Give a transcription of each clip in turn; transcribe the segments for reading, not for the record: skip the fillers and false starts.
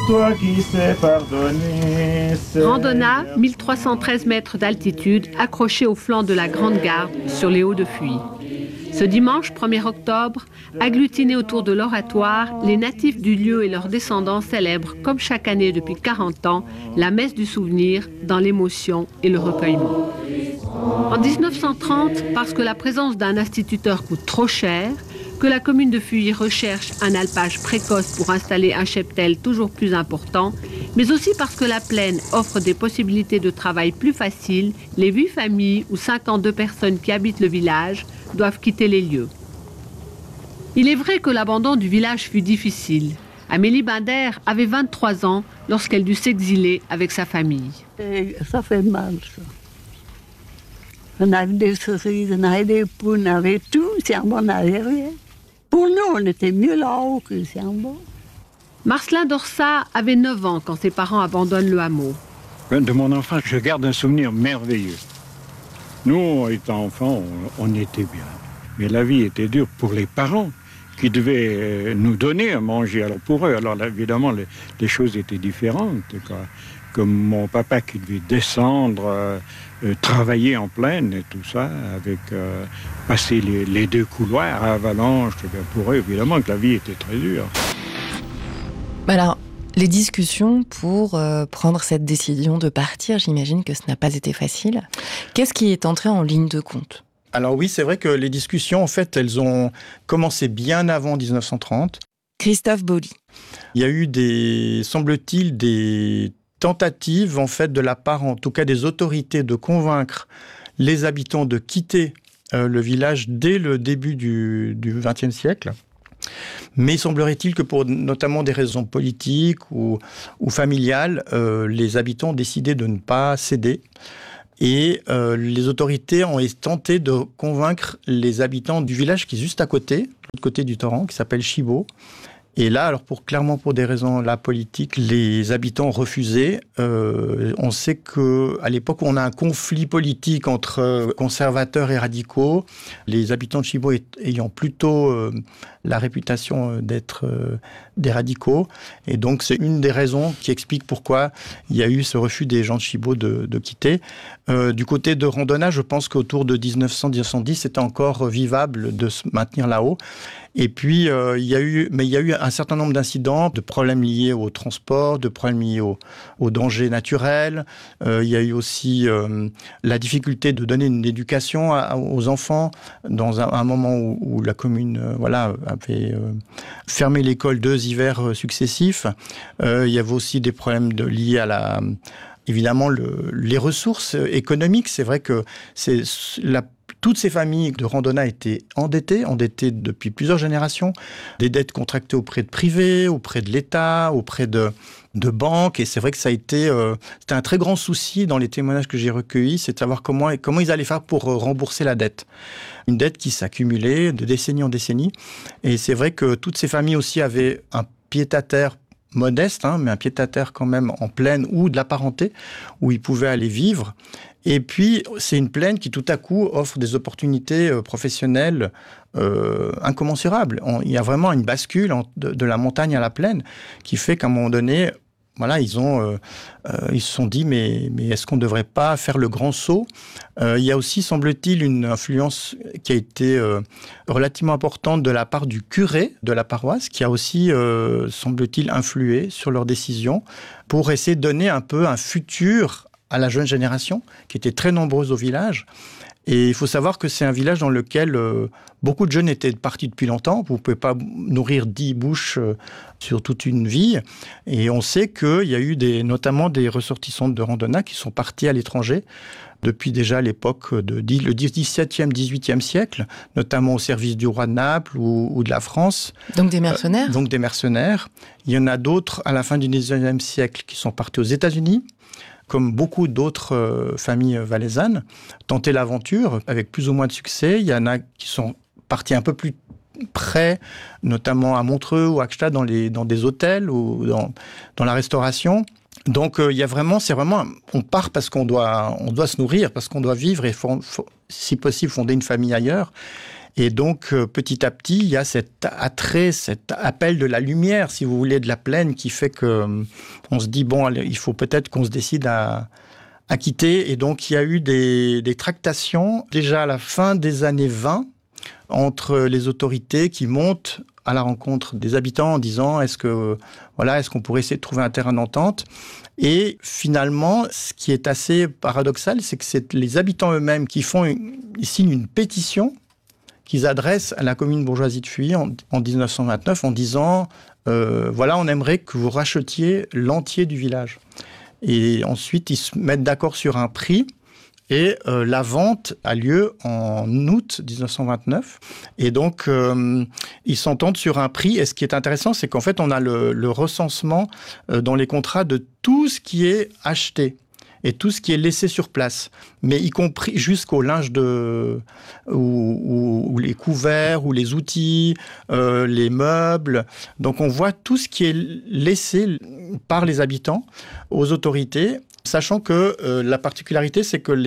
toi qui sais pardonner. Randonnat, 1313 mètres d'altitude, accroché au flanc de la Grande Garde sur les Hauts-de-Fuy. Ce dimanche 1er octobre, agglutinés autour de l'oratoire, les natifs du lieu et leurs descendants célèbrent, comme chaque année depuis 40 ans, la messe du souvenir dans l'émotion et le recueillement. En 1930, parce que la présence d'un instituteur coûte trop cher, que la commune de Fuy recherche un alpage précoce pour installer un cheptel toujours plus important, mais aussi parce que la plaine offre des possibilités de travail plus faciles, les 8 familles ou 52 personnes qui habitent le village doivent quitter les lieux. Il est vrai que l'abandon du village fut difficile. Amélie Binder avait 23 ans lorsqu'elle dut s'exiler avec sa famille. Et ça fait mal, ça. On avait des cerises, on avait des poules, on avait tout, c'est en bas, on n'avait rien. Pour nous, on était mieux là-haut que c'est en bas. Marcelin Dorsat avait 9 ans quand ses parents abandonnent le hameau. De mon enfance, je garde un souvenir merveilleux. Nous, étant enfants, on était bien. Mais la vie était dure pour les parents qui devaient nous donner à manger. Alors pour eux, alors évidemment, les choses étaient différentes, quoi. Comme mon papa qui devait descendre, travailler en plaine et tout ça, avec passer les 2 couloirs à avalanche. Pour eux, évidemment, que la vie était très dure. Alors, les discussions pour prendre cette décision de partir, j'imagine que ce n'a pas été facile. Qu'est-ce qui est entré en ligne de compte ? Alors oui, c'est vrai que les discussions, en fait, elles ont commencé bien avant 1930. Christophe Boly. Il y a eu semble-t-il, des tentative, en fait, de la part, en tout cas des autorités, de convaincre les habitants de quitter le village dès le début du XXe siècle. Mais il semblerait-il que pour notamment des raisons politiques ou familiales, les habitants ont décidé de ne pas céder. Et les autorités ont tenté de convaincre les habitants du village qui est juste à côté, de l'autre côté du torrent, qui s'appelle Chibaut. Et là, alors clairement pour des raisons politiques, les habitants ont refusé. On sait qu'à l'époque où on a un conflit politique entre conservateurs et radicaux, les habitants de Chibaut ayant plutôt la réputation d'être des radicaux. Et donc c'est une des raisons qui explique pourquoi il y a eu ce refus des gens de Chibaut de quitter. Du côté de Randonnat, je pense qu'autour de 1900-1910, c'était encore vivable de se maintenir là-haut. Et puis, il y a eu un certain nombre d'incidents, de problèmes liés au transport, de problèmes liés aux dangers naturels. Il y a eu aussi la difficulté de donner une éducation aux enfants dans un moment où la commune avait fermé l'école 2 hivers successifs. Il y avait aussi des problèmes liés à évidemment les ressources économiques. C'est vrai que toutes ces familles de Randonnat étaient endettées depuis plusieurs générations, des dettes contractées auprès de privés, auprès de l'État, auprès de banques. Et c'est vrai que c'était un très grand souci dans les témoignages que j'ai recueillis, c'est de savoir comment ils allaient faire pour rembourser la dette. Une dette qui s'accumulait de décennie en décennie. Et c'est vrai que toutes ces familles aussi avaient un pied-à-terre modeste, mais un pied-à-terre quand même en plaine ou de la parenté, où ils pouvaient aller vivre. Et puis, c'est une plaine qui, tout à coup, offre des opportunités professionnelles incommensurables. Il y a vraiment une bascule de la montagne à la plaine qui fait qu'à un moment donné, voilà, ils se sont dit, mais est-ce qu'on ne devrait pas faire le grand saut ? Il y a aussi, semble-t-il, une influence qui a été relativement importante de la part du curé de la paroisse, qui a aussi, semble-t-il, influé sur leurs décisions pour essayer de donner un peu un futur à la jeune génération, qui était très nombreuse au village. Et il faut savoir que c'est un village dans lequel beaucoup de jeunes étaient partis depuis longtemps. Vous ne pouvez pas nourrir 10 bouches sur toute une vie. Et on sait qu'il y a eu notamment des ressortissants de Randonnat qui sont partis à l'étranger depuis déjà l'époque le XVIIe, XVIIIe siècle, notamment au service du roi de Naples ou de la France. Donc des mercenaires. Donc des mercenaires. Il y en a d'autres à la fin du XIXe siècle qui sont partis aux États-Unis, comme beaucoup d'autres familles valaisannes, tenter l'aventure avec plus ou moins de succès. Il y en a qui sont partis un peu plus près, notamment à Montreux ou à Gstaad, dans des hôtels ou dans la restauration. Donc on part parce qu'on doit se nourrir, parce qu'on doit vivre et si possible fonder une famille ailleurs. Et donc, petit à petit, il y a cet attrait, cet appel de la lumière, si vous voulez, de la plaine, qui fait qu'on se dit, bon, allez, il faut peut-être qu'on se décide à quitter. Et donc, il y a eu des tractations, déjà à la fin des années 20, entre les autorités qui montent à la rencontre des habitants en disant est-ce qu'on pourrait essayer de trouver un terrain d'entente. Et finalement, ce qui est assez paradoxal, c'est que c'est les habitants eux-mêmes qui signent une pétition qu'ils adressent à la commune bourgeoisie de Fuy en 1929 en disant on aimerait que vous rachetiez l'entier du village. Et ensuite, ils se mettent d'accord sur un prix. Et la vente a lieu en août 1929. Et donc, ils s'entendent sur un prix. Et ce qui est intéressant, c'est qu'en fait, on a le recensement dans les contrats de tout ce qui est acheté et tout ce qui est laissé sur place. Mais y compris jusqu'au linge ou les couverts, ou les outils, les meubles. Donc, on voit tout ce qui est laissé par les habitants aux autorités. Sachant que la particularité, c'est que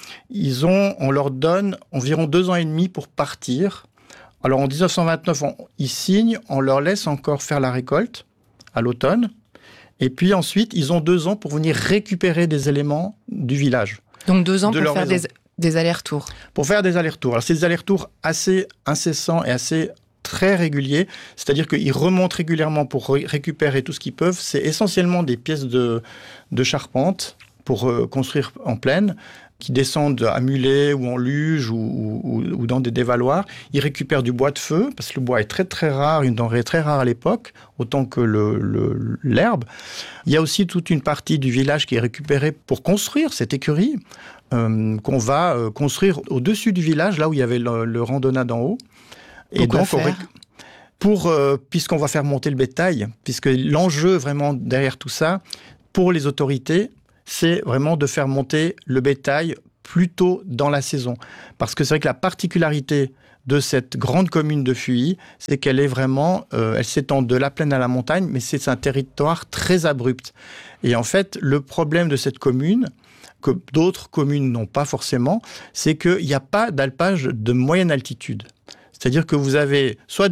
on leur donne environ 2 ans et demi pour partir. Alors en 1929, ils signent, on leur laisse encore faire la récolte à l'automne. Et puis ensuite, ils ont 2 ans pour venir récupérer des éléments du village. Donc 2 ans pour faire des allers-retours. Pour faire des allers-retours. Alors c'est des allers-retours assez incessants et assez très réguliers, c'est-à-dire qu'ils remontent régulièrement pour récupérer tout ce qu'ils peuvent. C'est essentiellement des pièces de charpente pour construire en plaine, qui descendent à Mulets ou en Luge ou dans des dévaloirs. Ils récupèrent du bois de feu, parce que le bois est très très rare, une denrée très rare à l'époque, autant que l'herbe. Il y a aussi toute une partie du village qui est récupérée pour construire cette écurie, qu'on va construire au-dessus du village, là où il y avait le randonnat d'en haut. Et donc, puisqu'on va faire monter le bétail, puisque l'enjeu vraiment derrière tout ça, pour les autorités, c'est vraiment de faire monter le bétail plus tôt dans la saison. Parce que c'est vrai que la particularité de cette grande commune de Fuy, c'est qu'elle est vraiment, elle s'étend de la plaine à la montagne, mais c'est un territoire très abrupt. Et en fait, le problème de cette commune, que d'autres communes n'ont pas forcément, c'est qu'il n'y a pas d'alpage de moyenne altitude. C'est-à-dire que vous avez soit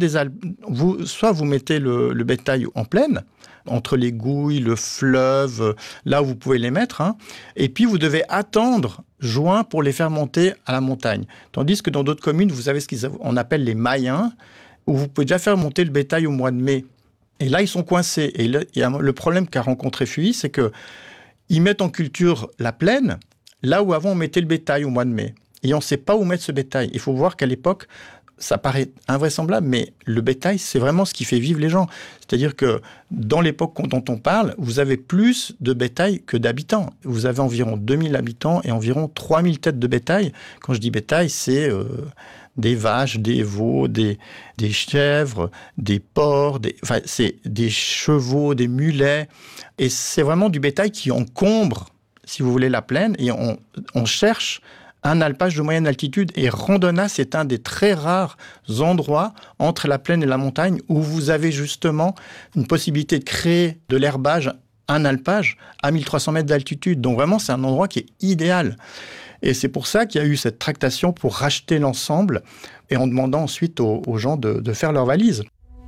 vous mettez le bétail en plaine, entre les gouilles, le fleuve, là où vous pouvez les mettre, et puis vous devez attendre juin pour les faire monter à la montagne. Tandis que dans d'autres communes, vous avez ce qu'on appelle les maillens, où vous pouvez déjà faire monter le bétail au mois de mai. Et là, ils sont coincés. Et là, le problème qu'a rencontré Fuy, c'est qu'ils mettent en culture la plaine, là où avant on mettait le bétail au mois de mai. Et on ne sait pas où mettre ce bétail. Il faut voir qu'à l'époque, ça paraît invraisemblable, mais le bétail, c'est vraiment ce qui fait vivre les gens. C'est-à-dire que dans l'époque dont on parle, vous avez plus de bétail que d'habitants. Vous avez environ 2000 habitants et environ 3000 têtes de bétail. Quand je dis bétail, c'est des vaches, des veaux, des chèvres, des porcs, c'est des chevaux, des mulets. Et c'est vraiment du bétail qui encombre, si vous voulez, la plaine. Et on cherche un alpage de moyenne altitude. Et Randonnat, c'est un des très rares endroits entre la plaine et la montagne où vous avez justement une possibilité de créer de l'herbage, un alpage à 1300 mètres d'altitude. Donc vraiment, c'est un endroit qui est idéal. Et c'est pour ça qu'il y a eu cette tractation pour racheter l'ensemble et en demandant ensuite aux gens de faire leurs valises.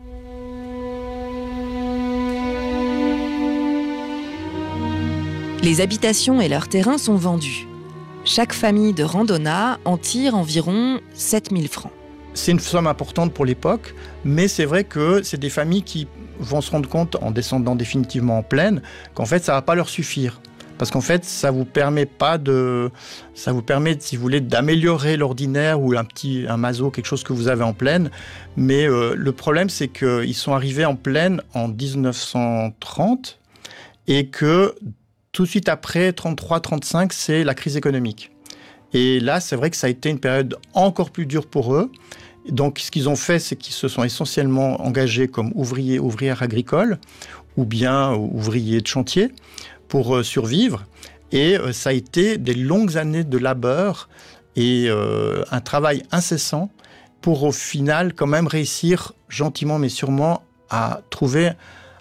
Les habitations et leurs terrains sont vendus. Chaque famille de Randonnat en tire environ 7000 francs. C'est une somme importante pour l'époque, mais c'est vrai que c'est des familles qui vont se rendre compte, en descendant définitivement en plaine, qu'en fait, ça ne va pas leur suffire. Parce qu'en fait, ça vous permet, si vous voulez, d'améliorer l'ordinaire ou un maso, quelque chose que vous avez en plaine. Mais le problème, c'est qu'ils sont arrivés en plaine en 1930 et que tout de suite après, 33-35, c'est la crise économique. Et là, c'est vrai que ça a été une période encore plus dure pour eux. Donc, ce qu'ils ont fait, c'est qu'ils se sont essentiellement engagés comme ouvrières agricoles ou bien ouvriers de chantier pour survivre. Et ça a été des longues années de labeur et un travail incessant pour, au final, quand même réussir gentiment mais sûrement à trouver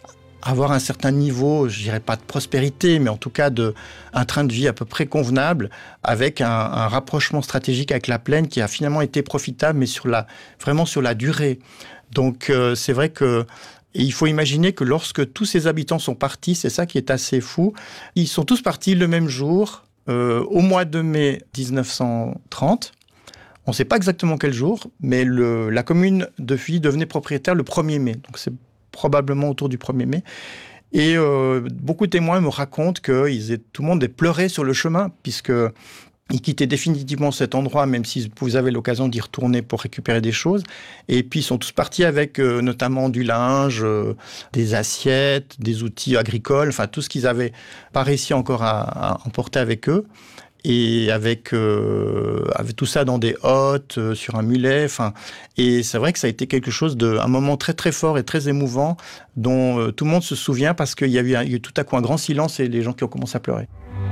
avoir un certain niveau, je dirais pas de prospérité, mais en tout cas un train de vie à peu près convenable, avec un rapprochement stratégique avec la plaine qui a finalement été profitable, mais vraiment sur la durée. Donc c'est vrai que et il faut imaginer que lorsque tous ces habitants sont partis, c'est ça qui est assez fou, ils sont tous partis le même jour, au mois de mai 1930. On ne sait pas exactement quel jour, mais la commune de Fuilly devenait propriétaire le 1er mai. Donc c'est probablement autour du 1er mai. Et beaucoup de témoins me racontent que tout le monde pleurait sur le chemin, puisqu'ils quittaient définitivement cet endroit, même si vous avez l'occasion d'y retourner pour récupérer des choses. Et puis ils sont tous partis avec notamment du linge, des assiettes, des outils agricoles, enfin tout ce qu'ils n'avaient pas réussi encore à emporter avec eux. Et avec tout ça dans des hottes, sur un mulet. Et c'est vrai que ça a été quelque chose un moment très très fort et très émouvant dont tout le monde se souvient parce qu'il y a eu tout à coup un grand silence et les gens qui ont commencé à pleurer.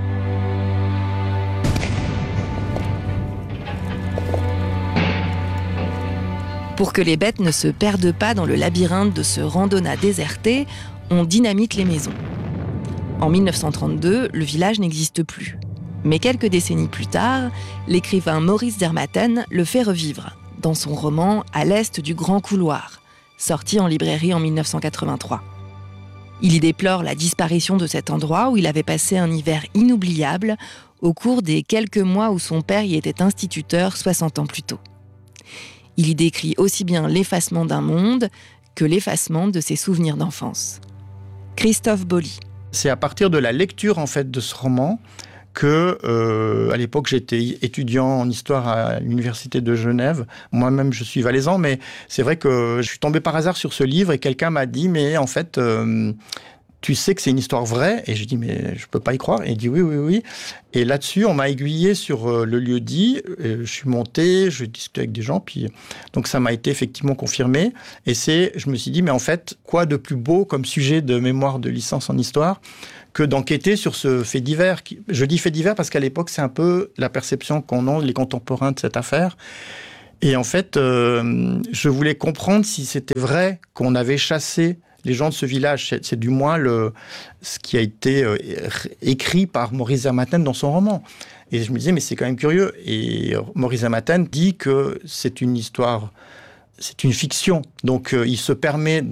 Pour que les bêtes ne se perdent pas dans le labyrinthe de ce randonnat déserté, on dynamite les maisons. En 1932, le village n'existe plus. Mais quelques décennies plus tard, l'écrivain Maurice Zermatten le fait revivre dans son roman « À l'est du Grand Couloir », sorti en librairie en 1983. Il y déplore la disparition de cet endroit où il avait passé un hiver inoubliable au cours des quelques mois où son père y était instituteur 60 ans plus tôt. Il y décrit aussi bien l'effacement d'un monde que l'effacement de ses souvenirs d'enfance. Christophe Boly. C'est à partir de la lecture en fait de ce roman que, à l'époque, j'étais étudiant en histoire à l'université de Genève. Moi-même, je suis valaisan, mais c'est vrai que je suis tombé par hasard sur ce livre et quelqu'un m'a dit, mais en fait, tu sais que c'est une histoire vraie? Et je dis, mais je peux pas y croire. Et il dit, oui. Et là-dessus, on m'a aiguillé sur le lieu dit. Je suis monté, je discutais avec des gens, puis donc ça m'a été effectivement confirmé. Et je me suis dit, mais en fait, quoi de plus beau comme sujet de mémoire de licence en histoire que d'enquêter sur ce fait divers. Je dis fait divers parce qu'à l'époque, c'est un peu la perception qu'en ont les contemporains de cette affaire. Et en fait, je voulais comprendre si c'était vrai qu'on avait chassé les gens de ce village. C'est du moins ce qui a été écrit par Maurice Zermatten dans son roman. Et je me disais, mais c'est quand même curieux. Et Maurice Zermatten dit que c'est une histoire... C'est une fiction, donc il se permet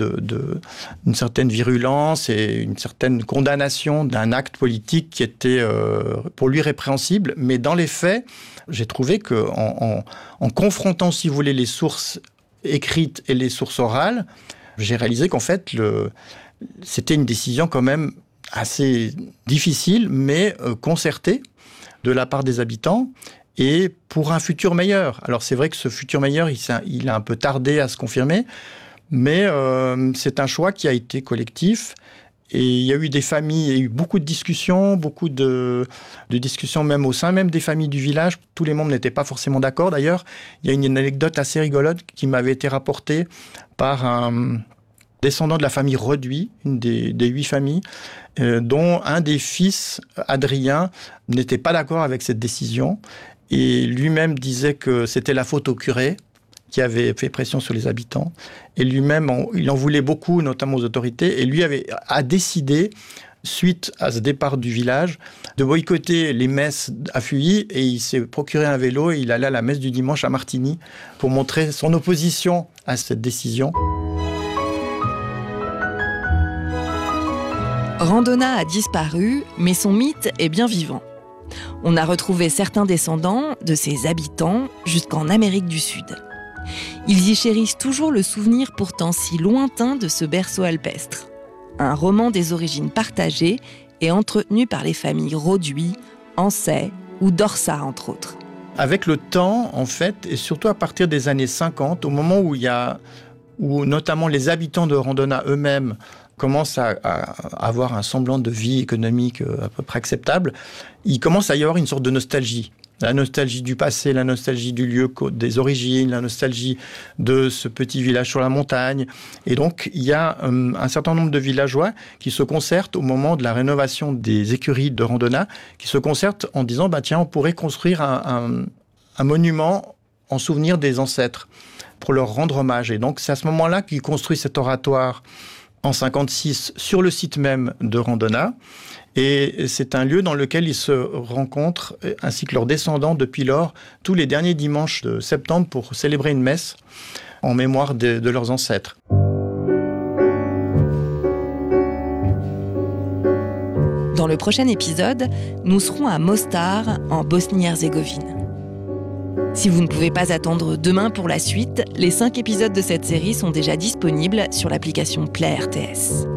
une certaine virulence et une certaine condamnation d'un acte politique qui était pour lui répréhensible. Mais dans les faits, j'ai trouvé qu'en confrontant, si vous voulez, les sources écrites et les sources orales, j'ai réalisé qu'en fait, c'était une décision quand même assez difficile, mais concertée de la part des habitants. Et pour un futur meilleur. Alors c'est vrai que ce futur meilleur, il a un peu tardé à se confirmer, mais c'est un choix qui a été collectif. Et il y a eu des familles, il y a eu beaucoup de discussions, de discussions même au sein même des familles du village. Tous les membres n'étaient pas forcément d'accord. D'ailleurs, il y a une anecdote assez rigolote qui m'avait été rapportée par un descendant de la famille Reduit, une des 8 familles, dont un des fils, Adrien, n'était pas d'accord avec cette décision. Et lui-même disait que c'était la faute au curé qui avait fait pression sur les habitants. Et lui-même, il en voulait beaucoup, notamment aux autorités. Et lui a décidé, suite à ce départ du village, de boycotter les messes à Fuilly. Et il s'est procuré un vélo et il allait à la messe du dimanche à Martigny pour montrer son opposition à cette décision. Randonnat a disparu, mais son mythe est bien vivant. On a retrouvé certains descendants de ses habitants jusqu'en Amérique du Sud. Ils y chérissent toujours le souvenir pourtant si lointain de ce berceau alpestre. Un roman des origines partagées et entretenu par les familles Roduit, Ancet ou Dorsat, entre autres. Avec le temps, en fait, et surtout à partir des années 50, au moment où notamment les habitants de Randonnat eux-mêmes commence à avoir un semblant de vie économique à peu près acceptable, il commence à y avoir une sorte de nostalgie. La nostalgie du passé, la nostalgie du lieu des origines, la nostalgie de ce petit village sur la montagne. Et donc, il y a un certain nombre de villageois qui se concertent au moment de la rénovation des écuries de Randonnat, qui se concertent en disant, tiens, on pourrait construire un monument en souvenir des ancêtres pour leur rendre hommage. Et donc, c'est à ce moment-là qu'ils construisent cet oratoire en 1956 sur le site même de Randona. Et c'est un lieu dans lequel ils se rencontrent, ainsi que leurs descendants depuis lors, tous les derniers dimanches de septembre pour célébrer une messe en mémoire de leurs ancêtres. Dans le prochain épisode, nous serons à Mostar, en Bosnie-Herzégovine. Si vous ne pouvez pas attendre demain pour la suite, les 5 épisodes de cette série sont déjà disponibles sur l'application Play RTS.